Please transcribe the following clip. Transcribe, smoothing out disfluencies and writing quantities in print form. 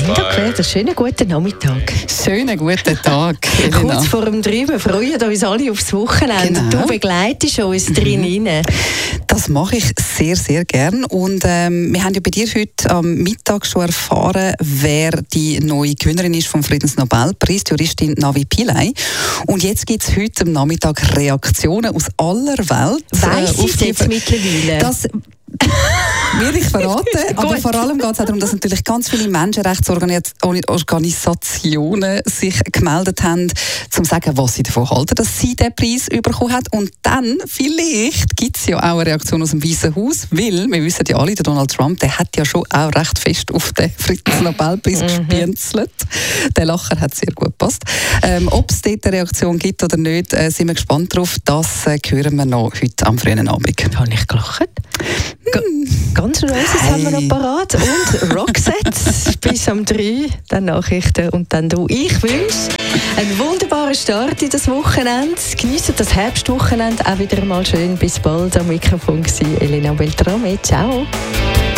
Kinderquäler, schönen guten Nachmittag. Schönen guten Tag, Elena. Kurz vor dem 3, wir freuen uns alle aufs Wochenende. Genau. Du begleitest uns drin rein. Das mache ich sehr, sehr gern. Und wir haben ja bei dir heute am Mittag schon erfahren, wer die neue Gewinnerin ist vom Friedensnobelpreis, die Juristin Navi Pillay. Und jetzt gibt es heute am Nachmittag Reaktionen aus aller Welt. Weiss ich jetzt mittlerweile? Das will ich verraten, aber vor allem geht es auch darum, dass natürlich ganz viele Menschenrechtsorganisationen sich gemeldet haben, um zu sagen, was sie davon halten, dass sie den Preis bekommen hat. Und dann, vielleicht gibt es ja auch eine Reaktion aus dem Weißen Haus, weil, wir wissen ja alle, der Donald Trump, der hat ja schon auch recht fest auf den Friedensnobelpreis gespienzelt. Der Lacher hat sehr gut gepasst. Ob es dort eine Reaktion gibt oder nicht, sind wir gespannt drauf. Das hören wir noch heute am frühen Abend. Habe ich gelacht? Ganz Roses haben wir noch parat. Und Roxette bis am 3, dann Nachrichten und dann du. Ich wünsche einen wunderbaren Start in das Wochenende. Geniessen das Herbstwochenende auch wieder mal schön. Bis bald am Mikrofon war Elena Beltrame. Ciao.